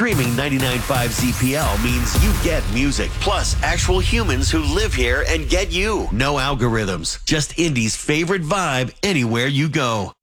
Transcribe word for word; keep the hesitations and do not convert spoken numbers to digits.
Streaming ninety-nine point five Z P L means you get music, plus actual humans who live here and get you. No algorithms, just Indy's favorite vibe anywhere you go.